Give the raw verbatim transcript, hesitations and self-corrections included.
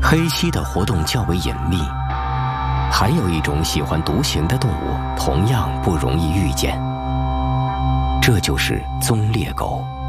黑蜥的活动较为隐秘，还有一种喜欢独行的动物，同样不容易遇见，这就是棕鬣狗。